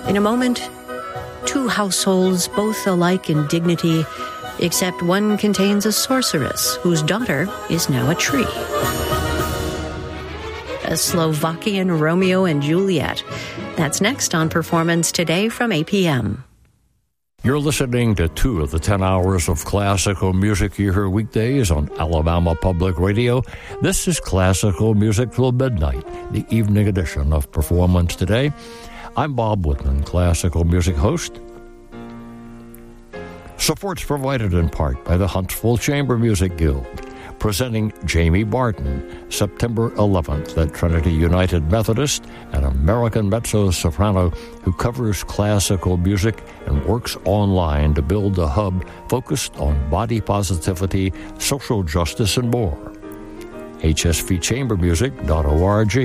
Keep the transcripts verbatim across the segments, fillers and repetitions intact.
In a moment, two households, both alike in dignity, except one contains a sorceress whose daughter is now a tree. A Slovakian Romeo and Juliet. That's next on Performance Today from eight p.m. You're listening to two of the ten hours of classical music you hear weekdays on Alabama Public Radio. This is Classical Music Till Midnight, the evening edition of Performance Today. I'm Bob Whitman, classical music host. Support's provided in part by the Huntsville Chamber Music Guild, presenting Jamie Barton, September eleventh at Trinity United Methodist, an American mezzo-soprano who covers classical music and works online to build a hub focused on body positivity, social justice, and more. H S V chamber music dot org.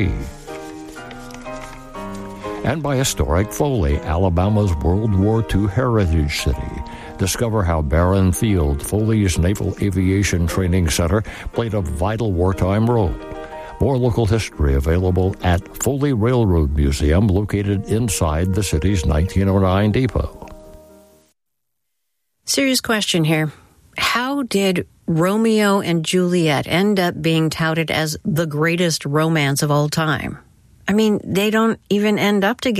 And by Historic Foley, Alabama's World War Two heritage city. Discover how Barron Field, Foley's Naval Aviation Training Center, played a vital wartime role. More local history available at Foley Railroad Museum, located inside the city's nineteen oh nine depot. Serious question here. How did Romeo and Juliet end up being touted as the greatest romance of all time? I mean, they don't even end up together.